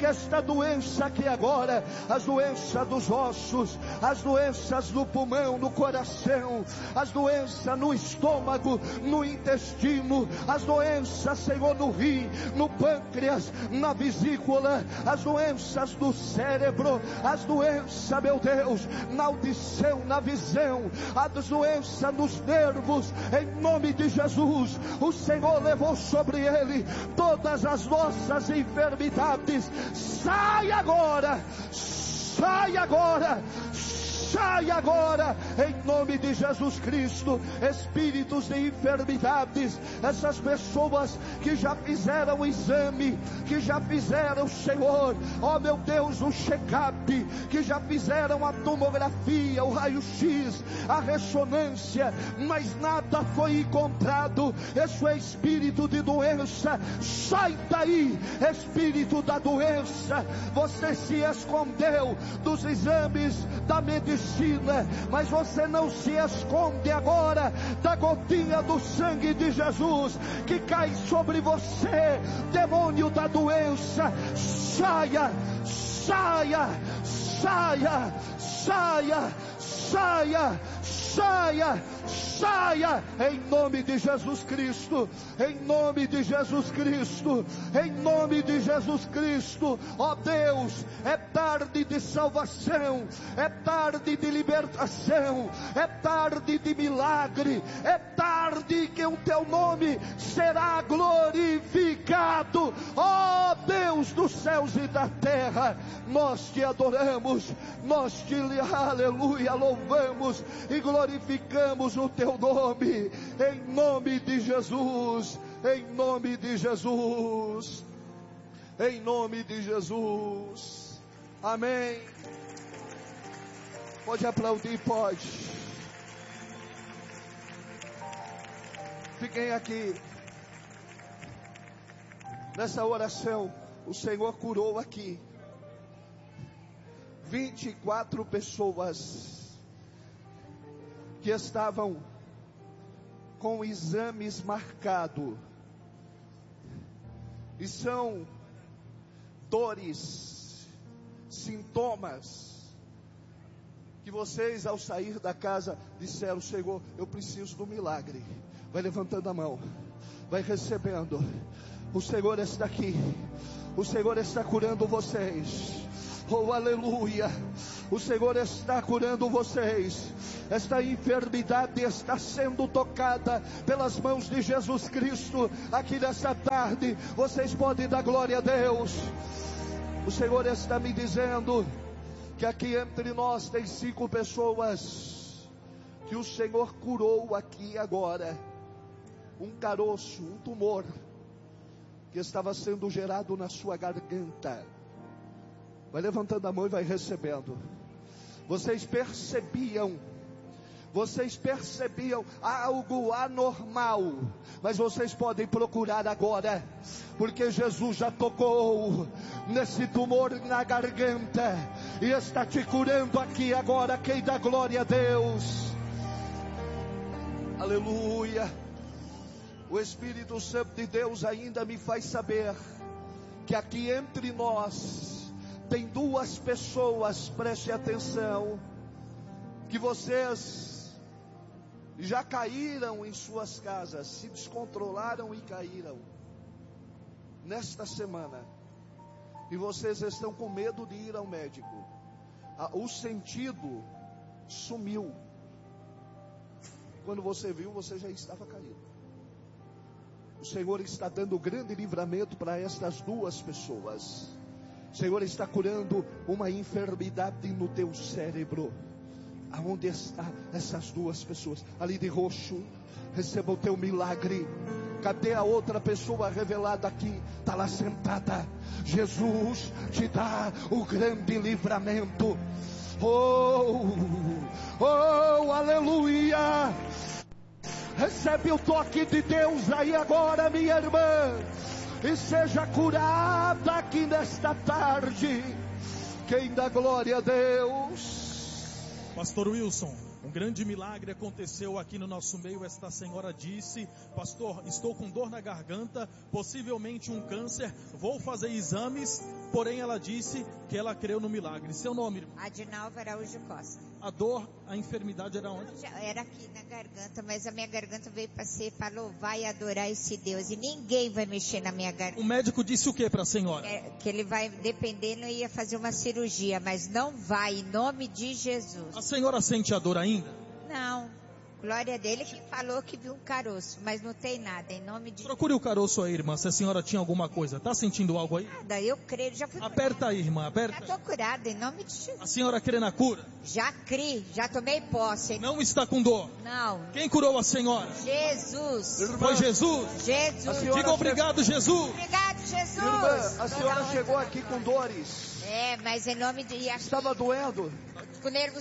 esta doença aqui agora, as doenças dos ossos, as doenças do pulmão, no coração, as doenças no estômago, no intestino, as doenças, Senhor, no rim, no pâncreas, na vesícula, as doenças do cérebro, as doenças, meu Deus, na audição, na visão, as doenças nos nervos, em nome de Jesus. O Senhor levou sobre ele todas as nossas enfermidades. Sai agora, sai agora, sai agora, em nome de Jesus Cristo. Espíritos de enfermidades, essas pessoas que já fizeram o exame, que já fizeram, Senhor, ó meu Deus, o check-up, que já fizeram a tomografia, o raio-x, a ressonância, mas nada foi encontrado. Esse é espírito de doença. Sai daí, espírito da doença. Você se escondeu dos exames da medicina, mas você não se esconde agora da gotinha do sangue de Jesus que cai sobre você. Demônio da doença, saia, saia, saia, saia, saia, saia, saia, em nome de Jesus Cristo, em nome de Jesus Cristo, em nome de Jesus Cristo. Ó Deus, é tarde de salvação, é tarde de libertação, é tarde de milagre, é tarde que o teu nome será glorificado. Ó Deus dos céus e da terra, nós te adoramos, nós te, aleluia, louvamos e glorificamos o teu nome, em nome de Jesus, em nome de Jesus, em nome de Jesus. Amém. Pode aplaudir, pode. Fiquem aqui. Nessa oração, o Senhor curou aqui 24 pessoas que estavam com exames marcados, e são dores, sintomas, que vocês ao sair da casa disseram: Senhor, eu preciso do milagre. Vai levantando a mão, vai recebendo. O Senhor está aqui, o Senhor está curando vocês. Oh, aleluia. O Senhor está curando vocês. Esta enfermidade está sendo tocada pelas mãos de Jesus Cristo. Aqui nesta tarde, vocês podem dar glória a Deus. O Senhor está me dizendo que aqui entre nós tem 5 pessoas que o Senhor curou aqui agora. Um caroço, um tumor que estava sendo gerado na sua garganta. Vai levantando a mão e vai recebendo. Vocês percebiam algo anormal, mas vocês podem procurar agora, porque Jesus já tocou nesse tumor na garganta e está te curando aqui agora. Quem dá glória a Deus? Aleluia. O Espírito Santo de Deus ainda me faz saber que aqui entre nós tem 2 pessoas, preste atenção, que vocês já caíram em suas casas, se descontrolaram e caíram nesta semana, e vocês estão com medo de ir ao médico. O sentido sumiu. Quando você viu, você já estava caído. O Senhor está dando grande livramento para estas 2 pessoas. O Senhor está curando uma enfermidade no teu cérebro. Aonde estão essas 2 pessoas? Ali de roxo. Receba o teu milagre. Cadê a outra pessoa revelada aqui? Está lá sentada. Jesus te dá o grande livramento. Oh, oh, aleluia. Recebe o toque de Deus aí agora, minha irmã, e seja curada aqui nesta tarde. Quem dá glória a Deus? Pastor Wilson, Um grande milagre aconteceu aqui no nosso meio. Esta senhora disse: pastor, estou com dor na garganta, possivelmente um câncer, vou fazer exames, porém ela disse que ela creu no milagre. Seu nome, irmão? Adinalva Araújo Costa. A dor, a enfermidade era onde? Era aqui na garganta, mas a minha garganta veio para louvar e adorar esse Deus. E ninguém vai mexer na minha garganta. O médico disse o que para a senhora? Que ele vai, dependendo, ia fazer uma cirurgia, mas não vai, em nome de Jesus. A senhora sente a dor ainda? Não. Glória dele que falou que viu um caroço, mas não tem nada, em nome de... Procure o caroço aí, irmã, se a senhora tinha alguma coisa. Tá sentindo algo aí? Nada, eu creio, já fui Aperta curada. aí, irmã, aperta. Já tô curada, em nome de Jesus. A senhora crê na cura? Já criei, já tomei posse. Não está com dor? Não. Quem curou a senhora? Jesus. Foi Jesus? Jesus. Diga obrigado, Jesus. Obrigado, Jesus. Irmã, a senhora chegou aqui com dores. É, mas em nome de... Estava doendo? Com nervo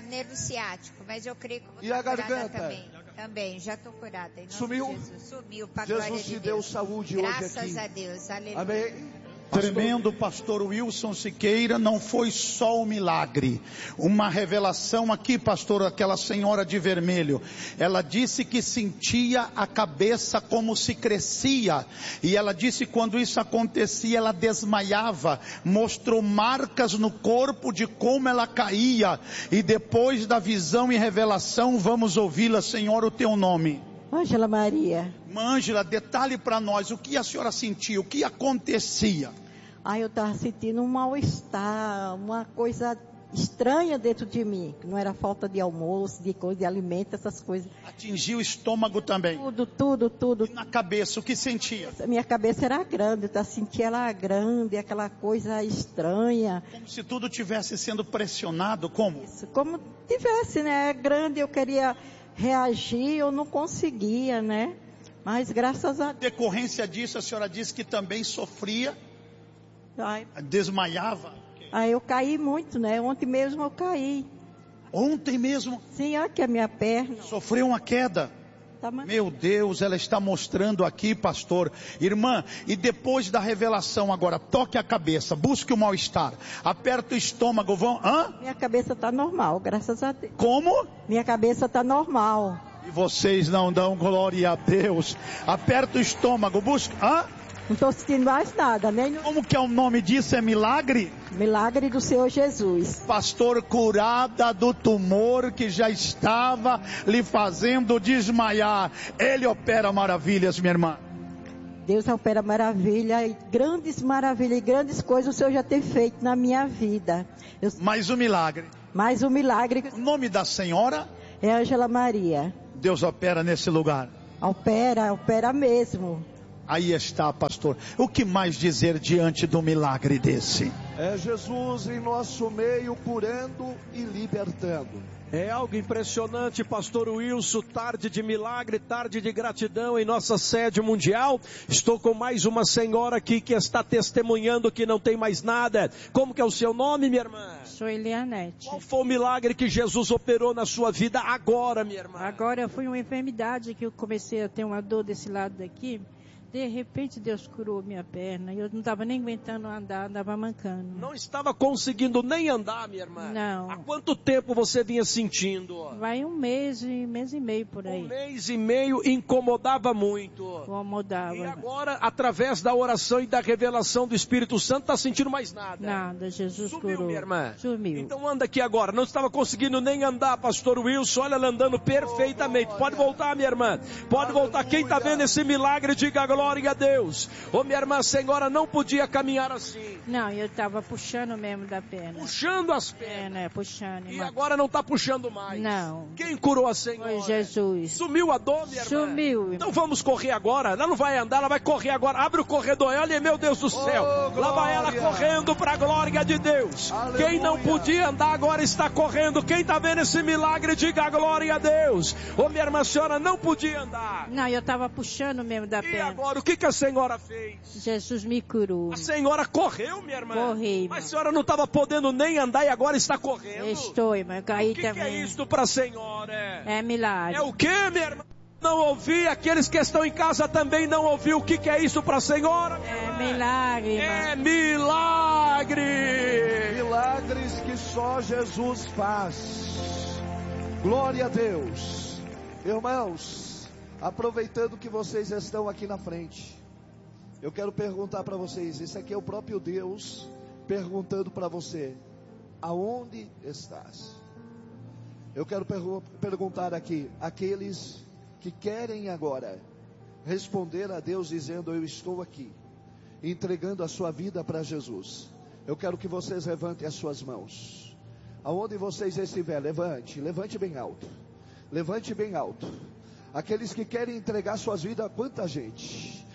ciático, mas eu creio que eu vou E a curada garganta? Também, já estou curada. Em nome Sumiu? de Jesus. Sumiu, para glória Jesus de te Deus. deu saúde hoje aqui. Graças a Deus, aleluia. Amém. Tremendo, pastor Wilson Siqueira, não foi só um milagre, uma revelação aqui, pastor, aquela senhora de vermelho, ela disse que sentia a cabeça como se crescia, e ela disse que quando isso acontecia, ela desmaiava, mostrou marcas no corpo de como ela caía, e depois da visão e revelação, vamos ouvi-la, Senhor, o teu nome. Ângela Maria. Ângela, detalhe para nós, o que a senhora sentiu, o que acontecia? Eu estava sentindo um mal-estar, uma coisa estranha dentro de mim. Não era falta de almoço, de coisa, de alimento, essas coisas. Atingiu o estômago também? Tudo. E na cabeça, o que sentia? Minha cabeça era grande, eu sentia ela grande, aquela coisa estranha. Como se tudo tivesse sendo pressionado, como? Isso, como tivesse, né? Grande, eu queria reagir, eu não conseguia, né? Mas graças a Deus. Decorrência disso, a senhora disse que também sofria, desmaiava. Eu caí muito, né? Ontem mesmo eu caí. Ontem mesmo? Sim, aqui a minha perna. Sofreu uma queda. Meu Deus, ela está mostrando aqui, pastor. Irmã, e depois da revelação agora, toque a cabeça, busque o mal-estar, aperta o estômago, Minha cabeça está normal, graças a Deus. Como? Minha cabeça está normal. E vocês não dão glória a Deus. Aperta o estômago, busca... Não estou sentindo mais nada, nem... Como que é o nome disso? É milagre? Milagre do Senhor Jesus. Pastor, curada do tumor que já estava lhe fazendo desmaiar. Ele opera maravilhas, minha irmã. Deus opera maravilha e grandes coisas o Senhor já tem feito na minha vida. Mais um milagre. Mais um milagre. O nome da senhora? É Ângela Maria. Deus opera nesse lugar. Opera mesmo. Aí está, pastor. O que mais dizer diante do milagre desse? É Jesus em nosso meio, curando e libertando. É algo impressionante, pastor Wilson, tarde de milagre, tarde de gratidão em nossa sede mundial. Estou com mais uma senhora aqui que está testemunhando que não tem mais nada. Como que é o seu nome, minha irmã? Sou Elianete. Qual foi o milagre que Jesus operou na sua vida agora, minha irmã? Agora foi uma enfermidade que eu comecei a ter uma dor desse lado daqui. De repente Deus curou minha perna. Eu não estava nem aguentando andar, andava mancando. Não estava conseguindo nem andar, minha irmã? Não. Há quanto tempo você vinha sentindo? Vai um mês e meio por aí. Um mês e meio incomodava muito. Incomodava. E agora, através da oração e da revelação do Espírito Santo, está sentindo mais nada? Nada, Jesus curou. Sumiu, minha irmã? Sumiu. Então anda aqui agora. Não estava conseguindo nem andar, pastor Wilson. Olha ela andando perfeitamente. Pode voltar, minha irmã. Pode voltar. Quem está vendo esse milagre, diga glória a Deus. Ô minha irmã, a senhora não podia caminhar assim. Não, eu estava puxando mesmo da perna. Puxando as pernas. Puxando. E agora não está puxando mais. Não. Quem curou a senhora? Foi Jesus. Sumiu a dor, minha irmã? Sumiu. Então vamos correr agora. Ela não vai andar, ela vai correr agora. Abre o corredor. Olha, meu Deus do céu. Lá vai ela correndo para a glória de Deus. Aleluia. Quem não podia andar agora está correndo. Quem está vendo esse milagre, diga a glória a Deus. Ô minha irmã, a senhora não podia andar. Não, eu estava puxando mesmo da perna. E agora, o que a senhora fez? Jesus me curou. A senhora correu, minha irmã? Corri. Mas a senhora não estava podendo nem andar e agora está correndo? Estou, irmã. Caí também. O que é isto para a senhora? É milagre. É o que, minha irmã? Não ouvi, aqueles que estão em casa também não ouviu. O que é isso para a senhora? É milagre, irmã. É milagre. Milagres que só Jesus faz. Glória a Deus. Irmãos, aproveitando que vocês estão aqui na frente, eu quero perguntar para vocês, isso aqui é o próprio Deus perguntando para você: aonde estás? Eu quero perguntar aqui, aqueles que querem agora responder a Deus dizendo: eu estou aqui, entregando a sua vida para Jesus. Eu quero que vocês levantem as suas mãos. Aonde vocês estiverem, levante bem alto. Levante bem alto. Aqueles que querem entregar suas vidas, quanta gente.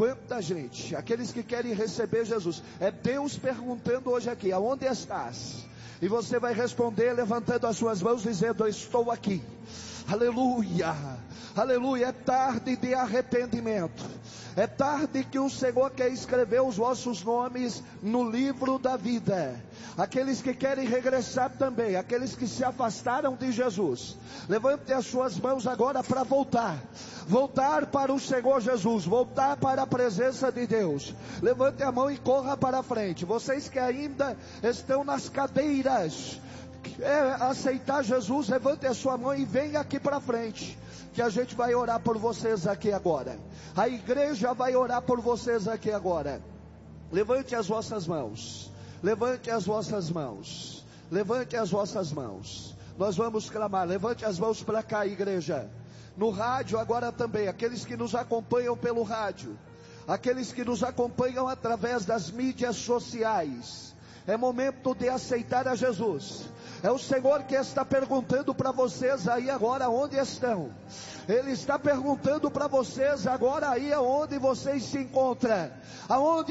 Aqueles que querem receber Jesus. É Deus perguntando hoje aqui: aonde estás? E você vai responder levantando as suas mãos dizendo: eu estou aqui. Aleluia, aleluia. É tarde de arrependimento. É tarde que o Senhor quer escrever os vossos nomes no livro da vida. Aqueles que querem regressar também, aqueles que se afastaram de Jesus, levante as suas mãos agora para voltar para o Senhor Jesus, voltar para a presença de Deus. Levante a mão e corra para a frente. Vocês que ainda estão nas cadeiras, aceitar Jesus, levante a sua mão e venha aqui para frente, que a gente vai orar por vocês aqui agora. A igreja vai orar por vocês aqui agora. Levante as vossas mãos. Levante as vossas mãos. Levante as vossas mãos. Nós vamos clamar. Levante as mãos para cá, igreja. No rádio agora também, aqueles que nos acompanham pelo rádio, aqueles que nos acompanham através das mídias sociais. É momento de aceitar a Jesus. É o Senhor que está perguntando para vocês aí agora onde estão. Ele está perguntando para vocês agora aí aonde vocês se encontram. Aonde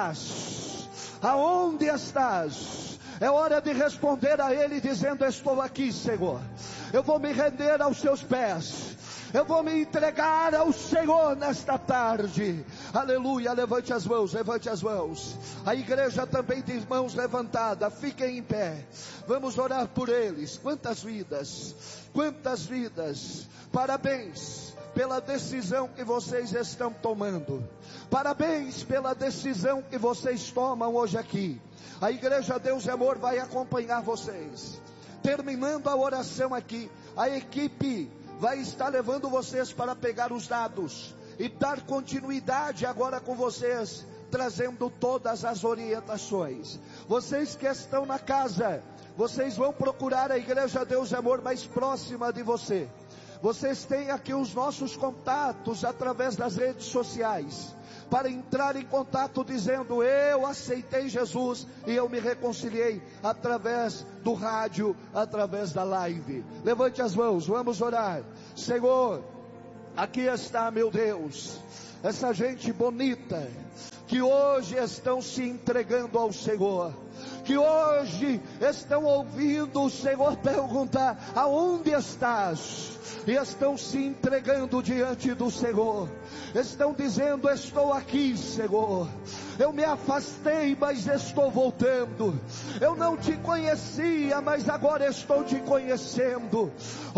estás? Aonde estás? É hora de responder a Ele dizendo: estou aqui, Senhor. Eu vou me render aos seus pés. Eu vou me entregar ao Senhor nesta tarde. Aleluia. Levante as mãos, levante as mãos. A igreja também tem mãos levantadas. Fiquem em pé. Vamos orar por eles. Quantas vidas, quantas vidas. Parabéns pela decisão que vocês estão tomando. Parabéns pela decisão que vocês tomam hoje aqui. A igreja Deus e Amor vai acompanhar vocês. Terminando a oração aqui, a equipe vai estar levando vocês para pegar os dados e dar continuidade agora com vocês, trazendo todas as orientações. Vocês que estão na casa, vocês vão procurar a igreja Deus e Amor mais próxima de você. Vocês têm aqui os nossos contatos através das redes sociais, para entrar em contato dizendo: eu aceitei Jesus e eu me reconciliei, através do rádio, através da live. Levante as mãos, vamos orar. Senhor, aqui está, meu Deus, essa gente bonita, que hoje estão se entregando ao Senhor, que hoje estão ouvindo o Senhor perguntar: aonde estás? E estão se entregando diante do Senhor, estão dizendo: estou aqui, Senhor. Eu me afastei, mas estou voltando. Eu não te conhecia, mas agora estou te conhecendo.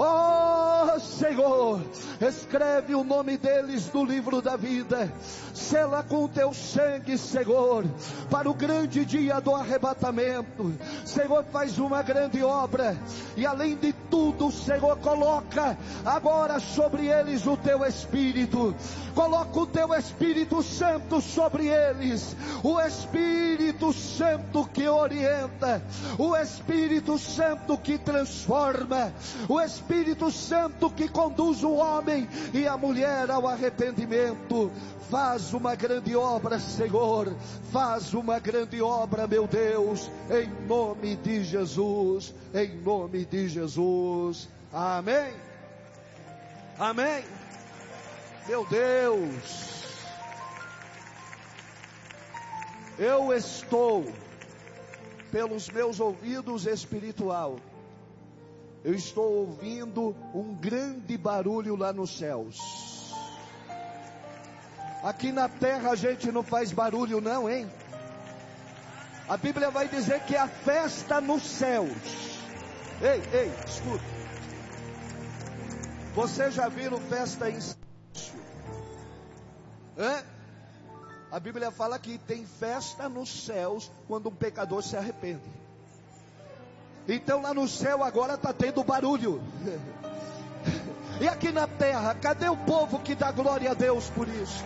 Oh Senhor, escreve o nome deles no livro da vida, sela com o teu sangue, Senhor, para o grande dia do arrebatamento. Senhor, faz uma grande obra, e além de tudo, Senhor, coloca agora sobre eles o teu Espírito. Coloca o teu Espírito Santo sobre eles, o Espírito Santo que orienta, o Espírito Santo que transforma, o Espírito Santo que conduz o homem e a mulher ao arrependimento. Faz uma grande obra, Senhor, faz uma grande obra, meu Deus, em nome de Jesus, em nome de Jesus. Amém. Amém. Meu Deus, eu estou, pelos meus ouvidos espiritual, eu estou ouvindo um grande barulho lá nos céus. Aqui na terra a gente não faz barulho não, hein? A Bíblia vai dizer que a festa nos céus. Ei, escuta. Você já viram festa em silêncio? A Bíblia fala que tem festa nos céus quando um pecador se arrepende. Então lá no céu agora está tendo barulho. E aqui na terra, cadê o povo que dá glória a Deus por isso?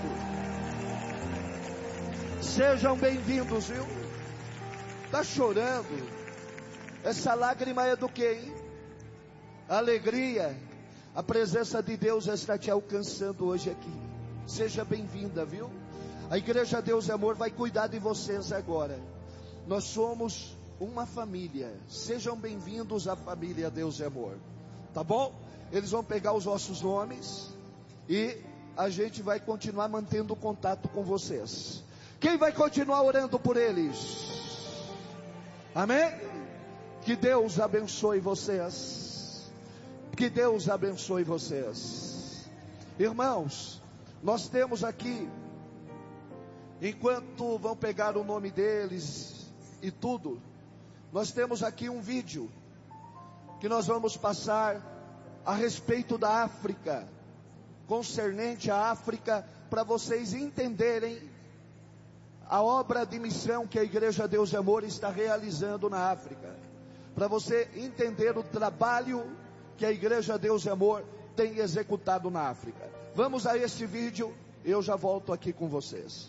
Sejam bem-vindos, viu? Está chorando. Essa lágrima é do quê, hein? Alegria. A presença de Deus está te alcançando hoje aqui. Seja bem-vinda, viu? A Igreja Deus e Amor vai cuidar de vocês agora. Nós somos uma família. Sejam bem-vindos à família Deus e Amor. Tá bom? Eles vão pegar os vossos nomes e a gente vai continuar mantendo contato com vocês. Quem vai continuar orando por eles? Amém? Que Deus abençoe vocês. Que Deus abençoe vocês. Irmãos, nós temos aqui, enquanto vão pegar o nome deles e tudo, nós temos aqui um vídeo que nós vamos passar a respeito da África, concernente à África, para vocês entenderem a obra de missão que a Igreja Deus e Amor está realizando na África, para você entender o trabalho que a Igreja Deus e Amor tem executado na África. Vamos a este vídeo, eu já volto aqui com vocês.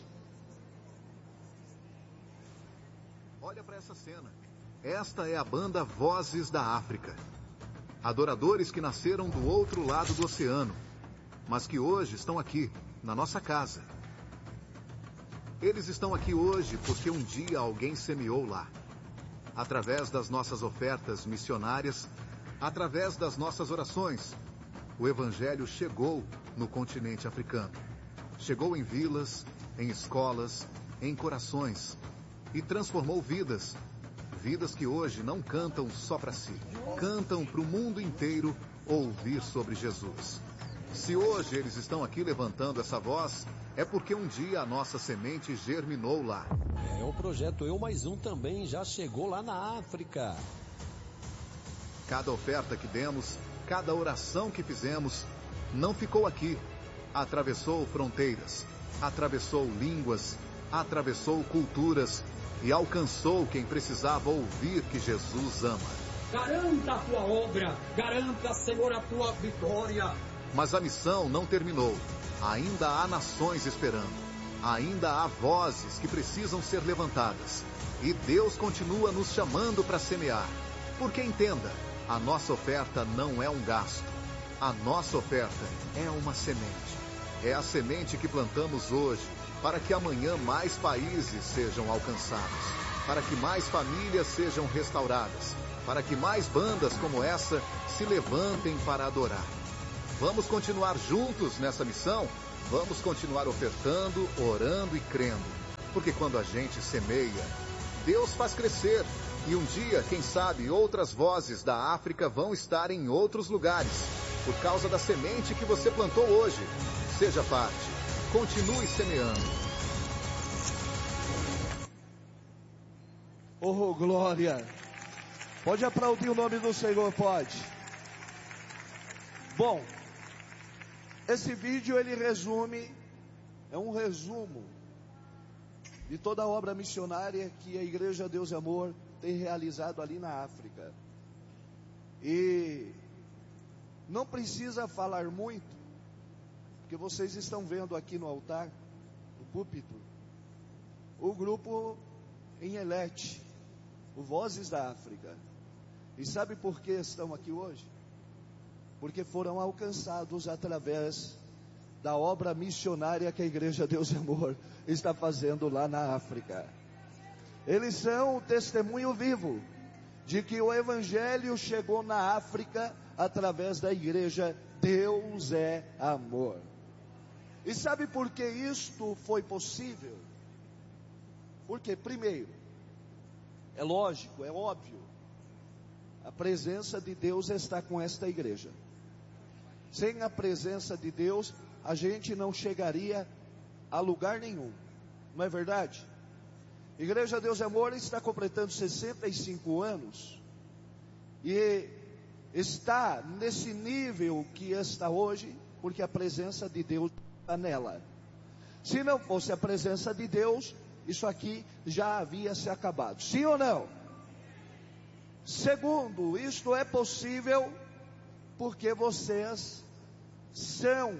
Olha para essa cena. Esta é a banda Vozes da África. Adoradores que nasceram do outro lado do oceano, mas que hoje estão aqui, na nossa casa. Eles estão aqui hoje porque um dia alguém semeou lá. Através das nossas ofertas missionárias, através das nossas orações, o Evangelho chegou no continente africano. Chegou em vilas, em escolas, em corações e transformou vidas. Vidas que hoje não cantam só para si, cantam para o mundo inteiro ouvir sobre Jesus. Se hoje eles estão aqui levantando essa voz, é porque um dia a nossa semente germinou lá. O projeto Eu Mais Um também já chegou lá na África. Cada oferta que demos, cada oração que fizemos, não ficou aqui. Atravessou fronteiras, atravessou línguas, atravessou culturas e alcançou quem precisava ouvir que Jesus ama. Garanta a tua obra, garanta, Senhor, a tua vitória. Mas a missão não terminou. Ainda há nações esperando. Ainda há vozes que precisam ser levantadas. E Deus continua nos chamando para semear. Porque entenda, a nossa oferta não é um gasto. A nossa oferta é uma semente. É a semente que plantamos hoje, para que amanhã mais países sejam alcançados, para que mais famílias sejam restauradas, para que mais bandas como essa se levantem para adorar. Vamos continuar juntos nessa missão? Vamos continuar ofertando, orando e crendo, porque quando a gente semeia, Deus faz crescer, e um dia, quem sabe, outras vozes da África vão estar em outros lugares, por causa da semente que você plantou hoje. Seja parte, continue semeando. Oh, glória! Pode aplaudir o nome do Senhor, pode. Bom, esse vídeo ele resume, é um resumo de toda a obra missionária que a Igreja Deus e Amor tem realizado ali na África. E não precisa falar muito, porque vocês estão vendo aqui no altar, no púlpito, o grupo em Elete, o Vozes da África. E sabe por que estão aqui hoje? Porque foram alcançados através da obra missionária que a Igreja Deus e Amor está fazendo lá na África. Eles são o testemunho vivo de que o Evangelho chegou na África através da Igreja Deus é Amor. E sabe por que isto foi possível? Porque, primeiro, é lógico, é óbvio, a presença de Deus está com esta igreja. Sem a presença de Deus, a gente não chegaria a lugar nenhum, não é verdade? Igreja Deus e Amor está completando 65 anos, e está nesse nível que está hoje, porque a presença de Deus está nela. Se não fosse a presença de Deus, isso aqui já havia se acabado, sim ou não? Segundo, isto é possível porque vocês são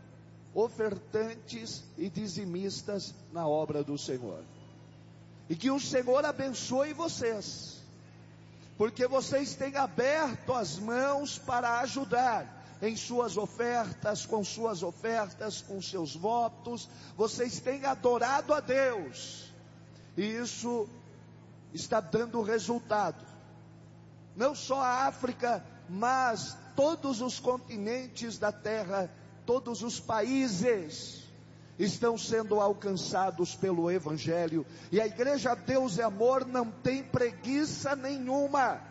ofertantes e dizimistas na obra do Senhor. E que o Senhor abençoe vocês, porque vocês têm aberto as mãos para ajudar em suas ofertas, com seus votos. Vocês têm adorado a Deus, e isso está dando resultado. Não só a África, mas todos os continentes da terra, todos os países estão sendo alcançados pelo Evangelho. E a Igreja Deus e Amor não tem preguiça nenhuma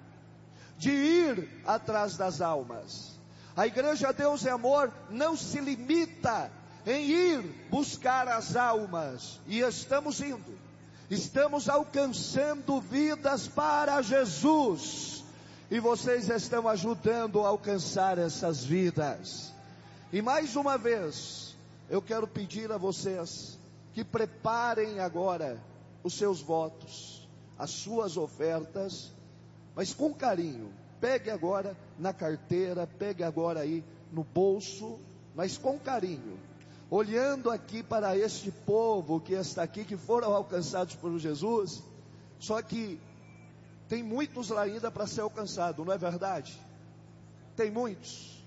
de ir atrás das almas. A Igreja Deus e Amor não se limita em ir buscar as almas. E estamos indo. Estamos alcançando vidas para Jesus. E vocês estão ajudando a alcançar essas vidas. E mais uma vez, eu quero pedir a vocês que preparem agora os seus votos, as suas ofertas, mas com carinho. Pegue agora na carteira, pegue agora aí no bolso, mas com carinho. Olhando aqui para este povo que está aqui, que foram alcançados por Jesus, só que tem muitos lá ainda para ser alcançado, não é verdade? Tem muitos.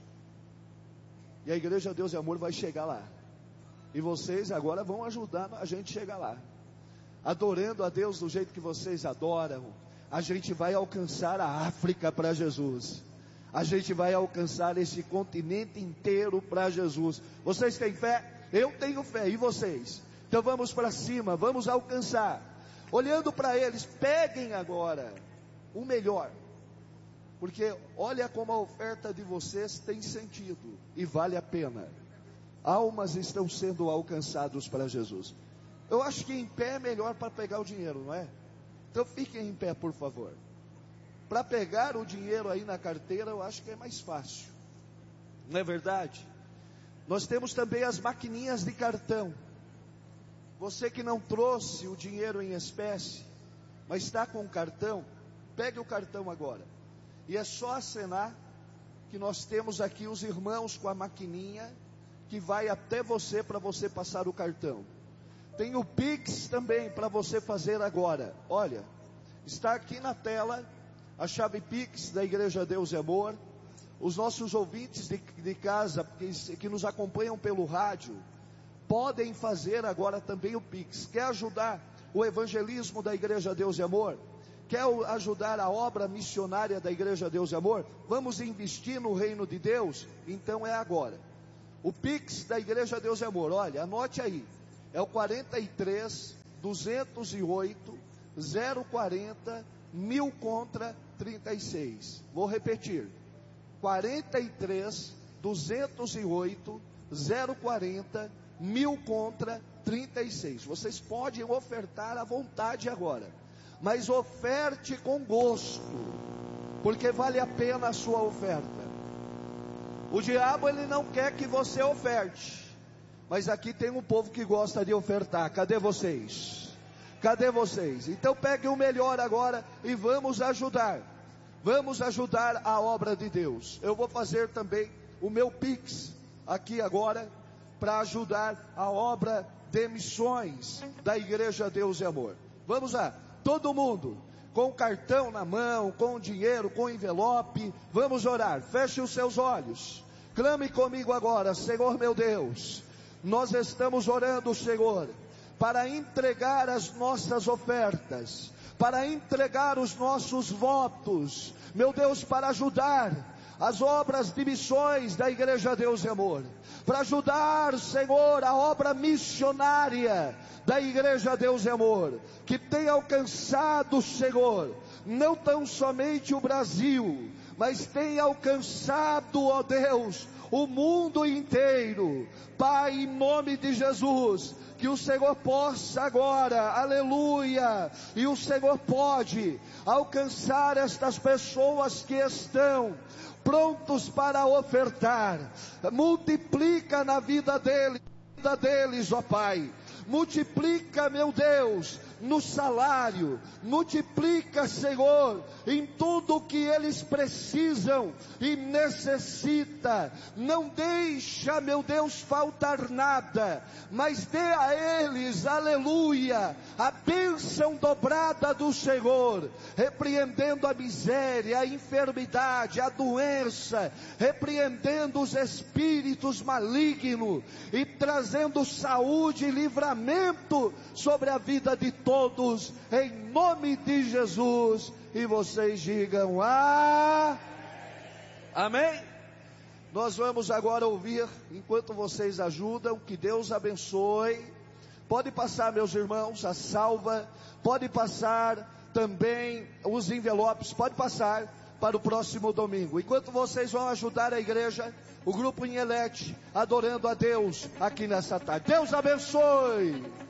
E a Igreja Deus e Amor vai chegar lá. E vocês agora vão ajudar a gente chegar lá. Adorando a Deus do jeito que vocês adoram, a gente vai alcançar a África para Jesus. A gente vai alcançar esse continente inteiro para Jesus. Vocês têm fé? Eu tenho fé. E vocês? Então vamos para cima, vamos alcançar. Olhando para eles, peguem agora o melhor. Porque olha como a oferta de vocês tem sentido e vale a pena. Almas estão sendo alcançadas para Jesus. Eu acho que em pé é melhor para pegar o dinheiro, não é? Então fiquem em pé, por favor. Para pegar o dinheiro aí na carteira, eu acho que é mais fácil. Não é verdade? Nós temos também as maquininhas de cartão. Você que não trouxe o dinheiro em espécie, mas está com o cartão, pegue o cartão agora. E é só acenar que nós temos aqui os irmãos com a maquininha que vai até você para você passar o cartão. Tem o Pix também para você fazer agora. Olha, está aqui na tela a chave Pix da Igreja Deus e Amor. Os nossos ouvintes de casa que nos acompanham pelo rádio podem fazer agora também o Pix. Quer ajudar o evangelismo da Igreja Deus e Amor? Quer ajudar a obra missionária da Igreja Deus e Amor? Vamos investir no reino de Deus? Então é agora. O Pix da Igreja Deus e Amor, olha, anote aí. É o 43 208 040 1000 contra 36. Vou repetir. 43 208 040 1000 contra 36. Vocês podem ofertar à vontade agora, mas oferte com gosto, porque vale a pena a sua oferta. O diabo ele não quer que você oferte, mas aqui tem um povo que gosta de ofertar. Cadê vocês? Cadê vocês? Então pegue o melhor agora e vamos ajudar. Vamos ajudar a obra de Deus. Eu vou fazer também o meu Pix aqui agora para ajudar a obra de missões da Igreja Deus e Amor. Vamos lá, todo mundo com cartão na mão, com dinheiro, com envelope. Vamos orar. Feche os seus olhos. Clame comigo agora. Senhor meu Deus, nós estamos orando, Senhor, para entregar as nossas ofertas, para entregar os nossos votos, meu Deus, para ajudar as obras de missões da Igreja Deus e Amor, para ajudar, Senhor, a obra missionária da Igreja Deus e Amor, que tem alcançado, Senhor, não tão somente o Brasil, mas tem alcançado, ó Deus, o mundo inteiro. Pai, em nome de Jesus, que o Senhor possa agora, aleluia, e o Senhor pode alcançar estas pessoas que estão prontos para ofertar. Multiplica na vida deles, ó Pai. Multiplica, meu Deus, no salário, multiplica, Senhor, em tudo que eles precisam e necessita. Não deixa, meu Deus, faltar nada, mas dê a eles, aleluia, a bênção dobrada do Senhor, repreendendo a miséria, a enfermidade, a doença, repreendendo os espíritos malignos e trazendo saúde e livramento sobre a vida de todos, em nome de Jesus. E vocês digam amém. Nós vamos agora ouvir, enquanto vocês ajudam, que Deus abençoe. Pode passar, meus irmãos, a salva, pode passar também os envelopes, pode passar para o próximo domingo. Enquanto vocês vão ajudar a igreja, o grupo Inhelete, adorando a Deus aqui nessa tarde. Deus abençoe.